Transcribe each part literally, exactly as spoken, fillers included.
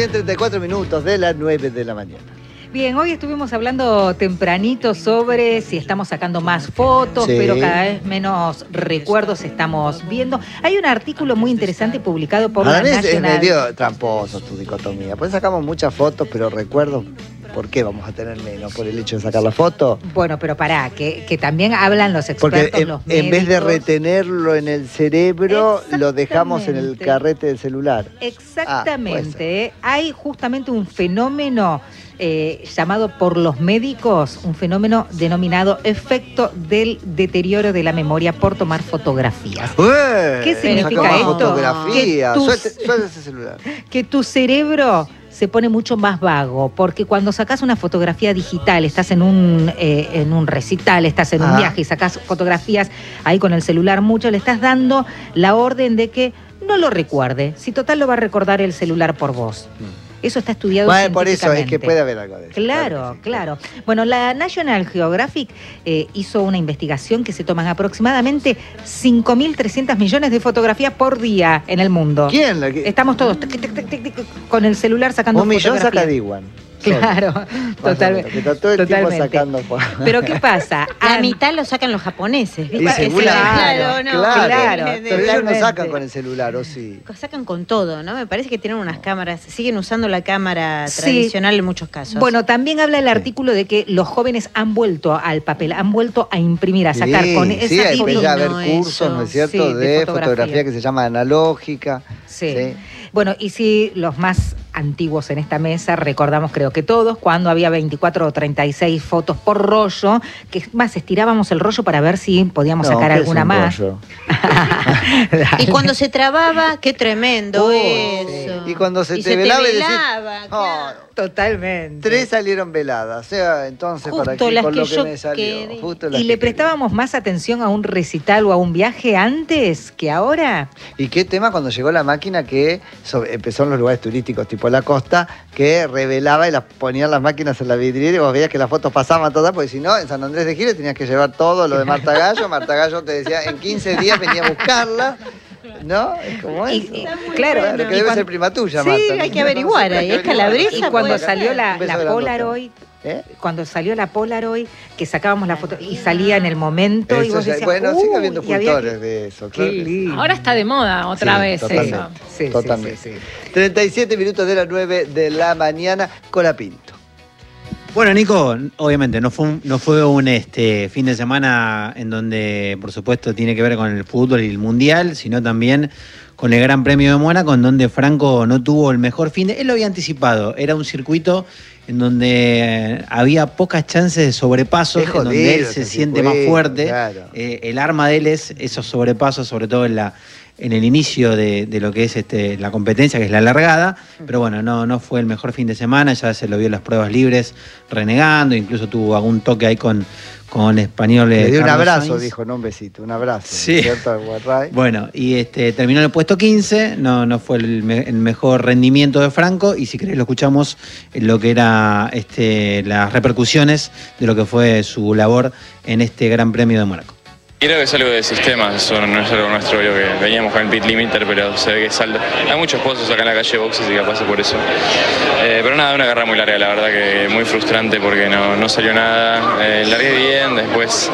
bien, treinta y cuatro minutos de las nueve de la mañana. Bien, hoy estuvimos hablando tempranito sobre si estamos sacando más fotos, Sí. pero cada vez menos recuerdos estamos viendo. Hay un artículo muy interesante publicado por A la mí es National... medio tramposo tu dicotomía. Pues sacamos muchas fotos, pero recuerdos, ¿por qué vamos a tener menos? ¿Por el hecho de sacar la foto? Bueno, pero pará, que, que también hablan los Porque expertos, en, los médicos. en vez de retenerlo en el cerebro, lo dejamos en el Exactamente. carrete del celular. Exactamente. Ah, hay justamente un fenómeno eh, llamado por los médicos, un fenómeno denominado efecto del deterioro de la memoria por tomar fotografías. ¡Ué! ¿Qué significa Sacamos esto? fotografía. Que tus- Suelte, suelte ese celular. Que tu cerebro se pone mucho más vago, porque cuando sacas una fotografía digital, estás en un, eh, en un recital, estás en un Ajá. viaje y sacas fotografías ahí con el celular mucho, le estás dando la orden de que no lo recuerde, si total lo va a recordar el celular por vos. Eso está estudiado Bueno, por eso es que científicamente. puede haber algo de eso. Claro, que sí. claro. Bueno, la National Geographic eh, hizo una investigación que se toman aproximadamente cinco mil trescientos millones de fotografías por día en el mundo. ¿Quién? La que- Estamos todos tic, tic, tic, tic, tic, con el celular sacando Un millón fotografías. saca Diwan. Claro, total, Que está todo el totalmente. tiempo sacando fotos. Pero ¿qué pasa? La An- mitad lo sacan los japoneses, ¿viste? Y Que seguro- se- claro, no, claro. claro, de- de- Pero ellos no totalmente. sacan con el celular, ¿o sí? sacan con todo, ¿no? Me parece que tienen unas cámaras, siguen usando la cámara Sí. tradicional en muchos casos. Bueno, también habla el artículo de que los jóvenes han vuelto al papel, han vuelto a imprimir, a sacar Sí, con sí, esa hay foto- que ya haber no, cursos, eso. ¿no es cierto?, Sí, de de, fotografía. fotografía. que se llama analógica. Sí. Sí. Bueno, y si los más antiguos en esta mesa, recordamos creo que todos, cuando había veinticuatro o treinta y seis fotos por rollo, que es más, estirábamos el rollo para ver si podíamos No, sacar ¿qué es alguna un más. rollo? Y cuando se trababa, qué tremendo Oh, eso. sí. Y cuando se Y te se velaba y decís, velaba, "Oh, claro. Totalmente. tres salieron veladas. O sea, entonces, Justo ¿para qué? las Con que lo que yo me salió. quería. Justo las ¿Y que le quería. prestábamos más atención a un recital o a un viaje antes que ahora? ¿Y qué tema cuando llegó la máquina que sobre- empezó en los lugares turísticos tipo la costa, que revelaba y las ponían las máquinas en la vidriera y vos veías que las fotos pasaban todas, porque si no, en San Andrés de Giles tenías que llevar todo lo de Marta Gallo. Marta Gallo te decía, en quince días venía a buscarla. ¿No? Es como Y- eso. y- Claro, claro, que y debe cuando- ser prima tuya, Sí, Marta. hay que averiguar ahí, es Calabresa, Y cuando puede salió ser. la, Un beso la grandote. Polaroid, ¿Eh? cuando salió la Polaroid, que sacábamos la foto y salía en el momento y Eso vos ya- decías, bueno, "Uy", sigue habiendo y había cultores que- de eso. Qué Claro que sí. lindo. Ahora está de moda otra Sí, vez totalmente. eso. Sí, sí, Totalmente. sí, sí. treinta y siete minutos de las nueve de la mañana, Colapinto. Bueno, Nico, obviamente no fue un, no fue un este, fin de semana en donde, por supuesto, tiene que ver con el fútbol y el mundial, sino también con el Gran Premio de Mónaco, en donde Franco no tuvo el mejor fin de... Él lo había anticipado, era un circuito en donde había pocas chances de sobrepasos, Qué en donde jodido él se ese siente más circuito, fuerte. claro. Eh, el arma de él es esos sobrepasos, sobre todo en la en el inicio de, de lo que es este, la competencia, que es la largada, pero bueno, no, no fue el mejor fin de semana, ya se lo vio en las pruebas libres renegando, incluso tuvo algún toque ahí con, con español. eh, Le dio un Carlos abrazo, Sainz. dijo, no un besito, un abrazo. Sí. ¿Cierto? Al Guarray. Bueno, y este, terminó en el puesto quince, no, no fue el, me- el mejor rendimiento de Franco, y si querés lo escuchamos en lo que era este, las repercusiones de lo que fue su labor en este Gran Premio de Mónaco. Creo que es algo de sistema, eso no es algo nuestro, obvio que veníamos con el pit limiter, pero se ve que salta. Hay muchos pozos acá en la calle boxes y capaz es por eso. Eh, pero nada, una carrera muy larga, la verdad que muy frustrante porque no, no salió nada. Eh, largué bien, después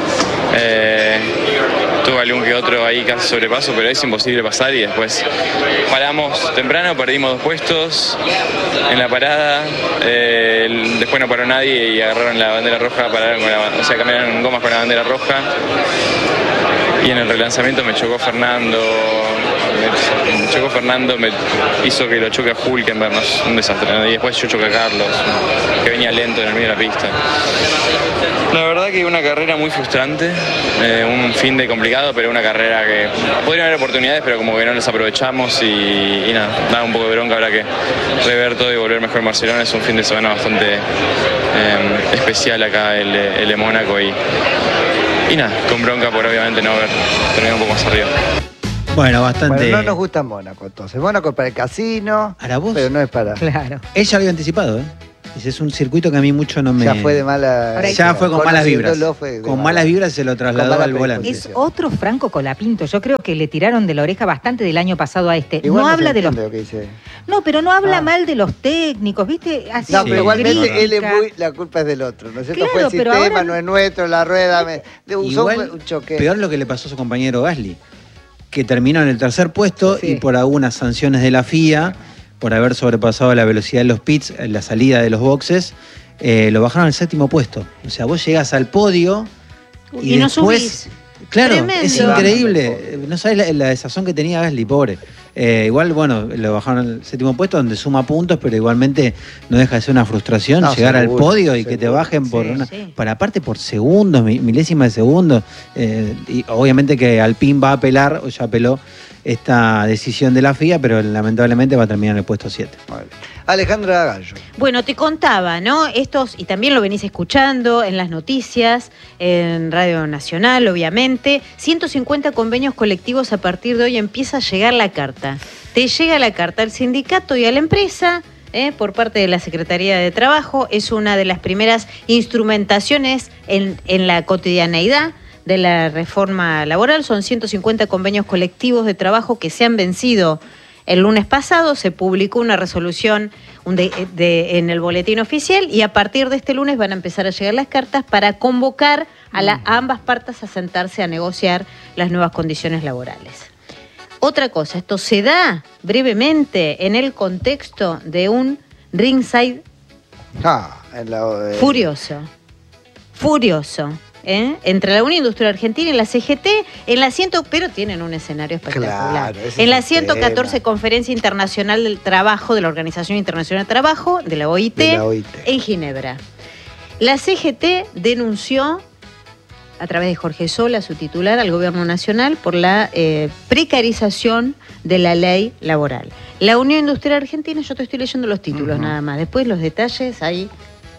eh, tuve algún que otro ahí casi sobrepaso, pero es imposible pasar y después paramos temprano, perdimos dos puestos en la parada, eh, el- después no paró nadie y agarraron la bandera roja, pararon con la, o sea, cambiaron gomas con la bandera roja. Y en el relanzamiento me chocó Fernando, me, me chocó Fernando, me hizo que lo choque a Hulkenberg, no, es un desastre. ¿no? Y después yo choqué a Carlos, que venía lento en el medio de la pista. La verdad que una carrera muy frustrante, eh, un fin de complicado, pero una carrera que podrían haber oportunidades, pero como que no las aprovechamos y, y nada, da un poco de bronca, habrá que rever todo y volver mejor en Barcelona. Es un fin de semana bastante eh, especial acá el, de- el de Mónaco y, y nada, con bronca por obviamente no haber terminado un poco más arriba. Bueno, bastante... Bueno, no nos gusta Mónaco, entonces. Mónaco es para el casino, ¿Para vos? pero no es para... Claro. Ella había anticipado, ¿eh? Dice, es un circuito que a mí mucho no me... Ya fue de mala... Ya fue con malas vibras. Fue con malas vibras se lo trasladó al volante. Es otro Franco Colapinto. Yo creo que le tiraron de la oreja bastante del año pasado a este. Igual no no habla de los... Lo que dice. No, pero no habla ah. mal de los técnicos, ¿viste? Así no, pero sí. igualmente crítica. él es muy... La culpa es del otro, ¿no es cierto? Claro, fue el pero sistema, ahora... no es nuestro, la rueda... Me... Usó Igual, un choque. Peor lo que le pasó a su compañero Gasly, que terminó en el tercer puesto sí. y por algunas sanciones de la F I A, por haber sobrepasado la velocidad de los pits, en la salida de los boxes, eh, lo bajaron al séptimo puesto. O sea, vos llegás al podio y, y no después... subís. Claro, Tremendo. es increíble. No sabes la, la desazón que tenía Gasly, pobre. Eh, igual, bueno, lo bajaron al séptimo puesto donde suma puntos, pero igualmente no deja de ser una frustración no, llegar seguro, al podio y seguro. que te bajen por Sí, una, sí. para aparte por segundos, milésimas de segundos. Eh, y obviamente que Alpine va a apelar, o ya apeló esta decisión de la F I A, pero lamentablemente va a terminar en el puesto siete. Vale. Alejandra Gallo. Bueno, te contaba, ¿no? Estos, y también lo venís escuchando en las noticias, en Radio Nacional, obviamente, ciento cincuenta convenios colectivos a partir de hoy empieza a llegar la carta. Te llega la carta al sindicato y a la empresa, ¿eh? Por parte de la Secretaría de Trabajo, es una de las primeras instrumentaciones en, en la cotidianeidad de la reforma laboral. Son ciento cincuenta convenios colectivos de trabajo que se han vencido. El lunes pasado se publicó una resolución de, de, en el boletín oficial y a partir de este lunes van a empezar a llegar las cartas para convocar a, la, a ambas partes a sentarse a negociar las nuevas condiciones laborales. Otra cosa, esto se da brevemente en el contexto de un ringside Ah, en la, eh, furioso, furioso. ¿Eh? Entre la Unión Industrial Argentina y la C G T, en la ciento, pero tienen un escenario espectacular. Claro, ese en la es el ciento catorce tema. Conferencia Internacional del Trabajo de la Organización Internacional del Trabajo, de la O I T, De la O I T. en Ginebra. La C G T denunció, a través de Jorge Sola, su titular, al Gobierno Nacional por la eh, precarización de la ley laboral. La Unión Industrial Argentina, yo te estoy leyendo los títulos uh-huh. nada más, después los detalles ahí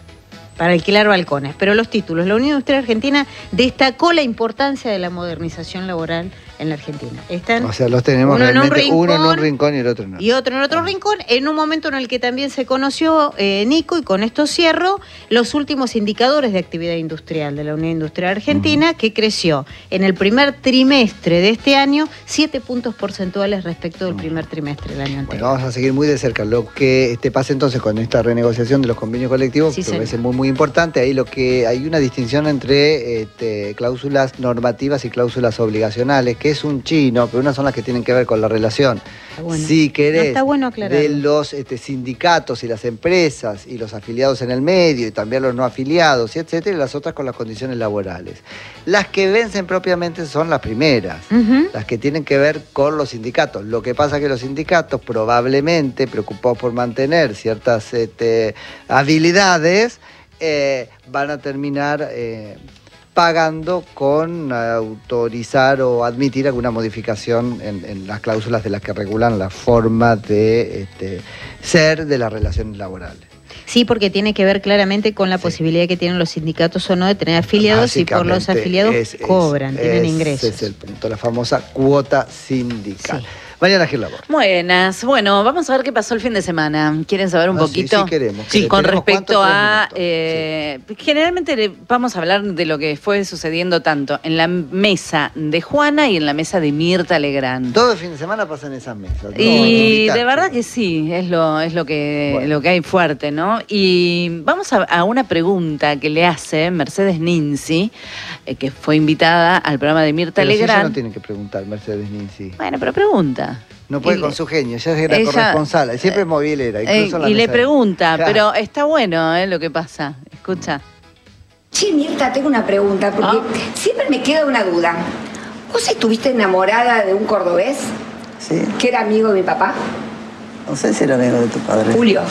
para alquilar balcones, pero los títulos. La Unión Industrial Argentina destacó la importancia de la modernización laboral en la Argentina. Están o sea, los tenemos uno realmente, en un rincón, uno en un rincón y el otro no. Y otro en otro ah. rincón, en un momento en el que también se conoció, eh, Nico, y con esto cierro, los últimos indicadores de actividad industrial de la Unión Industrial Argentina, uh-huh. que creció en el primer trimestre de este año siete puntos porcentuales respecto del uh-huh. primer trimestre del año anterior. Bueno, vamos a seguir muy de cerca. Lo que este pasa entonces con esta renegociación de los convenios colectivos, sí, que me parece muy, muy importante. Ahí lo que hay una distinción entre este, cláusulas normativas y cláusulas obligacionales, que es un chino, pero unas son las que tienen que ver con la relación, bueno. si querés, no está bueno de los este, sindicatos y las empresas y los afiliados en el medio y también los no afiliados, y etcétera, y las otras con las condiciones laborales. Las que vencen propiamente son las primeras, uh-huh. las que tienen que ver con los sindicatos. Lo que pasa es que los sindicatos, probablemente preocupados por mantener ciertas este, habilidades, eh, van a terminar... Eh, pagando con autorizar o admitir alguna modificación en, en las cláusulas de las que regulan la forma de este, ser de las relaciones laborales. Sí, porque tiene que ver claramente con la sí. posibilidad que tienen los sindicatos o no de tener afiliados y por los afiliados es, cobran, es, tienen ingresos. Ese es el punto, la famosa cuota sindical. Sí. Mariana Gil Labor. Buenas. Bueno, vamos a ver qué pasó el fin de semana. ¿Quieren saber un ah, poquito? Sí, sí queremos. Sí, con respecto a... Minutos, eh, sí. Generalmente le, vamos a hablar de lo que fue sucediendo tanto en la mesa de Juana y en la mesa de Mirta Legrand. Todo el fin de semana pasa en esas mesas. Y no, de verdad que sí, es lo, es lo que, bueno. lo que hay fuerte, ¿no? Y vamos a, a una pregunta que le hace Mercedes Ninzi, eh, que fue invitada al programa de Mirta pero Legrand. Si ella no tiene que preguntar, Mercedes Ninzi. Bueno, pero pregunta. No puede y, con su genio, ella es la ella, corresponsal, siempre es movilera. Incluso eh, la y le pregunta, claro. pero está bueno eh, lo que pasa. Escucha. Sí, Mirta, tengo una pregunta, porque ¿Ah? siempre me queda una duda. ¿Vos estuviste enamorada de un cordobés? Sí. ¿Que era amigo de mi papá? No sé si era amigo de tu padre. Julio.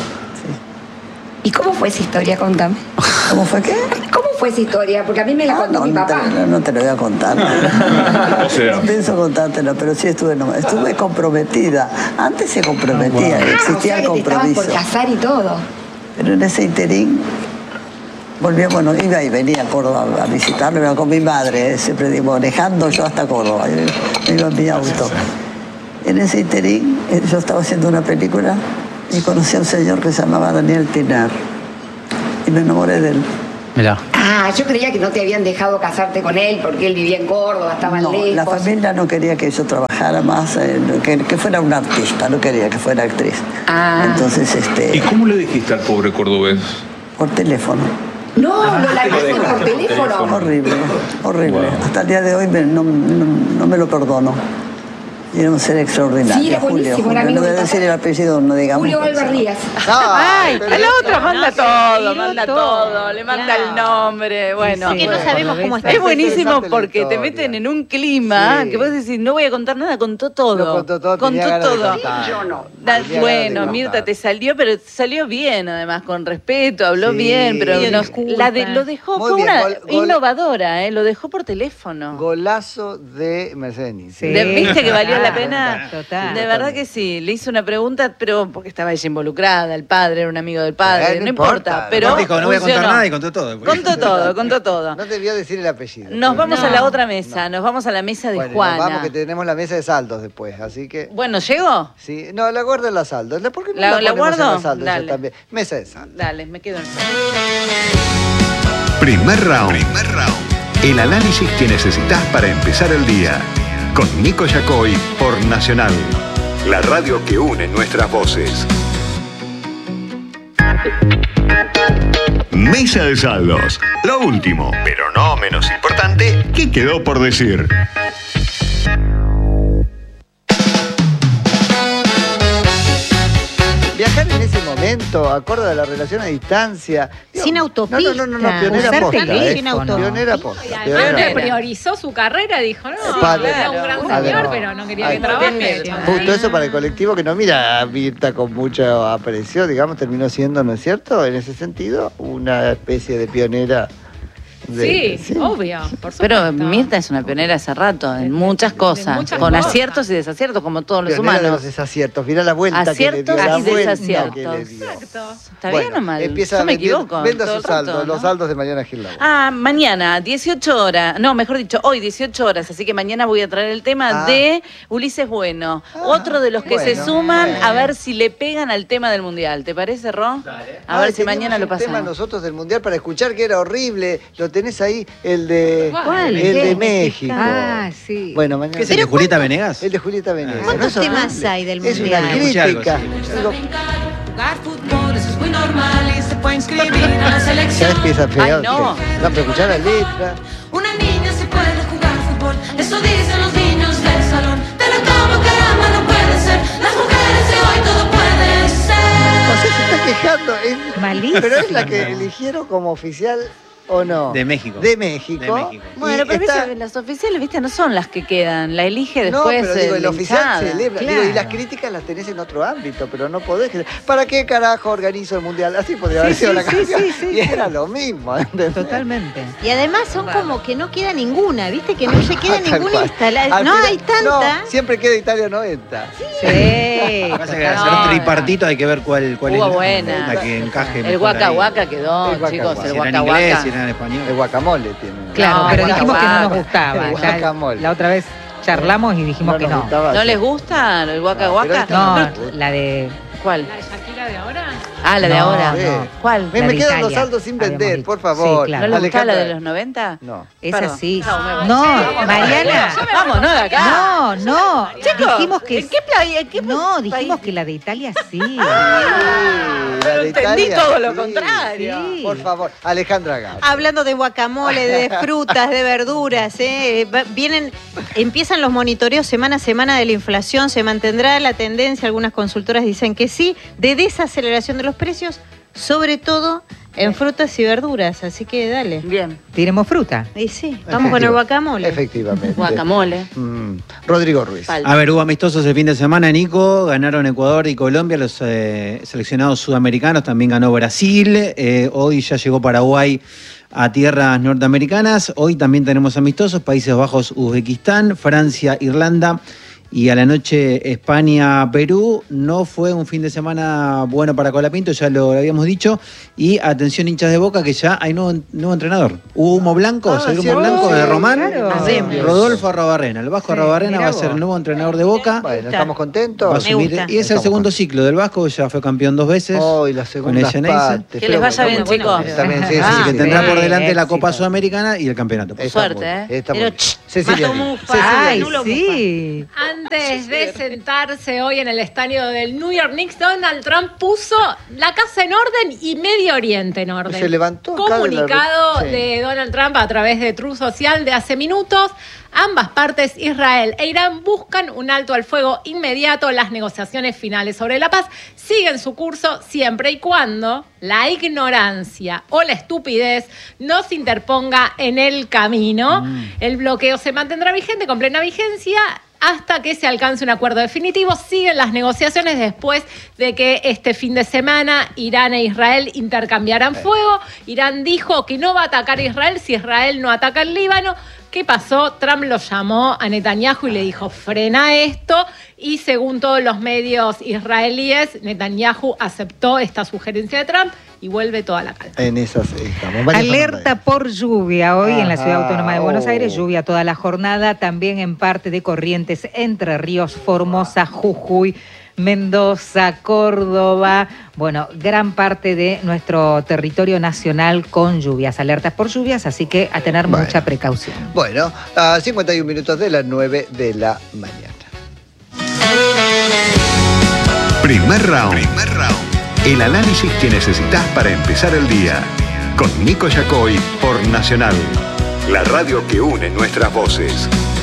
Sí. ¿Y cómo fue esa historia? Contame. ¿Cómo fue qué? ¿Cómo fue esa historia? Porque a mí me la ah, contó no, mi no papá. Te, no, no te lo voy a contar. o sea. No pienso contártelo, pero sí estuve estuve comprometida. Antes se comprometía, ah, existía o sea el que compromiso. Te por casar y todo. Pero en ese interín volví, bueno, iba y venía a Córdoba a visitarlo, iba con mi madre, siempre digo, manejando yo hasta Córdoba, yo iba en mi auto. En ese interín yo estaba haciendo una película y conocí a un señor que se llamaba Daniel Tinar. y me enamoré de él. Mirá. Ah, yo creía que no te habían dejado casarte con él porque él vivía en Córdoba, estaban No, lejos. la familia no quería que yo trabajara más, eh, que, que fuera una artista, no quería que fuera actriz. Ah. Entonces, este, ¿Y cómo le dijiste al pobre cordobés? por teléfono. No, Ah, lo largaste lo por dejaste por teléfono. teléfono. Horrible, horrible. Wow. Hasta el día de hoy me- no, no, no me lo perdono. Y era un ser extraordinario. Sí, era Julio, buenísimo, Julio. era amigo No voy a de decir papá. el apellido, no digamos. Julio Álvarez. Ay, pero- a la otra manda no, todo, sí, manda todo, todo, le manda claro. el nombre, bueno. Sí, Que no bueno, sabemos cómo está. Es buenísimo interesante la porque te historia. meten en un clima Sí. que vos decís, no voy a contar nada, contó todo. Lo contó todo, tenía Contó ganas de todo. contar. Yo no. Da- Tenía ganas de bueno, contar. Mirta, te salió, pero salió bien además, con respeto, habló Sí. bien, pero Pidió nos- disculpas. la de- lo dejó, Muy fue bien, una gol- gol- innovadora, ¿eh? Lo dejó por teléfono. Golazo de Mercedes Ninzi. Sí. De- ¿Viste que valió la Total, pena? total. De verdad que sí, le hice una pregunta, pero porque estaba ella involucrada, el padre era un amigo del padre, Eh, no no, importa, importa. pero No dijo, no voy a contar funcionó. nada y contó todo. Contó todo, contó todo. No debió decir el apellido. Nos vamos No. a la otra mesa, nos vamos a la mesa de Bueno, Juana. nos vamos que tenemos la mesa de saldos después, así que... Bueno, ¿llegó? Sí, no, la guardo en la saldos. ¿Por qué no ¿La- la, la ponemos en guardo? la saldos esa Dale. también? Mesa de saldos. Dale, me quedo en Primer round. Primer round. El análisis que necesitas para empezar el día. Con Nico Yacoy por Nacional. La radio que une nuestras voces. Mesa de saldos. Lo último, pero no menos importante, ¿qué quedó por decir? Viajar en ese momento, acorde a la relación a distancia. Sin autopista. No, no, no, no, pionera Usar posta. teléfono. eh. Sin autopista. Pionera posta. Y además pionera que posta. priorizó su carrera, dijo, no, Padre. era un gran Además. señor, pero no quería que Además. trabaje. Justo eso para el colectivo que no mira a Mirta con mucho aprecio, digamos, terminó siendo, ¿no es cierto? En ese sentido, una especie de pionera. De, Sí, obvio, por supuesto. Pero Mirta es una pionera hace rato, en muchas cosas, muchas con cosas. aciertos y desaciertos, como todos los Pionera de humanos. los desaciertos. Mirá la vuelta Aciertos que le dio. La y vuelta desaciertos. que le dio. Exacto. ¿Está Bueno, bien o mal? Empieza Yo a me vender- equivoco. Venda todo sus el rato, saldos, ¿no? los saldos de Mariana Gil Lago. Ah, mañana, dieciocho horas, no, mejor dicho, hoy dieciocho horas, así que mañana voy a traer el tema Ah. de Ulises Bueno, otro de los que se bueno, suman bueno. a ver si le pegan al tema del Mundial. ¿Te parece, Ro? A Ah, ver si teníamos mañana lo un tema pasamos. nosotros del Mundial para escuchar que era horrible. Lo tenés ahí, el de, ¿Cuál? el de ¿Qué? México. Ah, sí. Bueno, mañana. ¿Qué es el de Julieta Venegas? El de Julieta Venegas. ¿Cuántos ¿No es temas horrible? hay del Es Mundial? una Escuché algo, crítica. sí. Digo, Jugar fútbol, eso es muy normal y se puede inscribir a la ya selección. empieza feo. Ay, no. No, pero escuchar la letra. Una niña se puede jugar fútbol, eso dicen los niños del salón. Pero como caramba no puede ser, las mujeres de hoy todo puede O ser. sea, se está quejando. es- Malísimo. Pero es la que eligieron como oficial o no. De México. De México. De México. Y Bueno, pero está- viste, las oficiales, viste, no son las que quedan, la elige No, después. pero digo, el la oficial hinchada. celebra. Digo, y las críticas las tenés en otro ámbito, pero no podés. ¿Para qué carajo organizo el mundial? Así podría haber Sí, sido sí, la sí, canción. sí, sí, y sí. era lo mismo. ¿entendés? Totalmente. Y además son como que no queda ninguna, ¿viste? Que no se queda Tal ninguna cual. instalada. Al No final- hay tanta. No, siempre queda Italia noventa. Sí. Pasa que No, hacer no. tripartito hay que ver cuál, cuál Hubo es la- buena. la que encaje El mejor Waka ahí. Waka quedó, El Waka chicos, Waka. el Si era en Waka inglés, Waka. si era en español. El guacamole tiene. Claro, No, pero guaca, dijimos que no nos guaca. gustaba. El Ya guacamole. la otra vez charlamos y dijimos que nos no. gustaba ¿No hacer. les gusta el Waka No, pero Waka? esta No, Pero- la de. ¿Cuál? ¿La de Shakira de ahora? Ah, la de No, ahora. no. ¿Cuál? Me, La me de quedan los Italia, saldos sin habíamos vender, dicho. por favor. Sí, claro. ¿No les gustaba la Alejandra- de los noventa? No. Es Perdón. así. No, me voy. No, Sí, Mariana. Vámonos de acá. No, no. Chicos, dijimos que. ¿en qué playa? ¿En qué No, país? dijimos que la de Italia sí. La Pero de entendí Italia, todo lo sí. contrario. Sí. Por favor, Alejandra Gau. Hablando de guacamole, de frutas, de verduras, ¿eh? Va- vienen, empiezan los monitoreos semana a semana de la inflación, se mantendrá la tendencia, algunas consultoras dicen que sí, de desaceleración de los precios, sobre todo en frutas y verduras, así que dale. Bien. Tiremos fruta. Y sí, vamos con el guacamole. Efectivamente. Guacamole. Mm, Rodrigo Ruiz. Falta. A ver, hubo amistosos el fin de semana, Nico. Ganaron Ecuador y Colombia, los eh, seleccionados sudamericanos. También ganó Brasil. Eh, hoy ya llegó Paraguay a tierras norteamericanas. Hoy también tenemos amistosos, Países Bajos, Uzbekistán, Francia, Irlanda Y a la noche España-Perú. No fue un fin de semana bueno para Colapinto, ya lo habíamos dicho. Y atención, hinchas de Boca, que ya hay nuevo, nuevo entrenador. Hubo humo blanco, Ah, salió sí, humo blanco sí, de Román. claro. Rodolfo Arrobarrena. El Vasco Sí, Arrobarena mirá va a ser vos. el nuevo entrenador de Boca. Bueno, estamos contentos. Va a Me asumir- gusta. y es el Estamos segundo contentos. ciclo del Vasco, ya fue campeón dos veces. Oh, y la con segunda el Geneise. parte. Que les vaya bien, bueno, chicos. pero- También, sí, sí, Ah, Así que sí. tendrá por sí, delante la éxito. Copa Sudamericana y el campeonato. Está Suerte, muy- ¿eh? está muy Pero, bien. ch, Cecilia. Mato Mufa, Ay, Nulo sí. Antes de sentarse hoy en el estadio del New York Knicks, Donald Trump puso la casa en orden y Medio Oriente en orden. Se levantó acá de la- Comunicado sí. de Donald Trump a través de Truth Social de hace minutos. Ambas partes, Israel e Irán, buscan un alto al fuego inmediato. Las negociaciones finales sobre la paz siguen su curso siempre y cuando la ignorancia o la estupidez no se interponga en el camino. El bloqueo se mantendrá vigente con plena vigencia hasta que se alcance un acuerdo definitivo. Siguen las negociaciones después de que este fin de semana Irán e Israel intercambiaran fuego. Irán dijo que no va a atacar a Israel si Israel no ataca el Líbano. ¿Qué pasó? Trump lo llamó a Netanyahu y le dijo, frena esto. Y según todos los medios israelíes, Netanyahu aceptó esta sugerencia de Trump y vuelve toda la calma. En esas estamos. María Alerta Fernanda. por lluvia hoy en la Ajá, Ciudad Autónoma de Buenos oh. Aires, lluvia toda la jornada, también en parte de Corrientes, Entre Ríos, Formosa, Jujuy, Mendoza, Córdoba, bueno, gran parte de nuestro territorio nacional con lluvias, alertas por lluvias, así que a tener Bueno. mucha precaución. Bueno, a cincuenta y un minutos de las nueve de la mañana. Primer round. Primer round. El análisis que necesitas para empezar el día. Con Nico Yacoy por Nacional. La radio que une nuestras voces.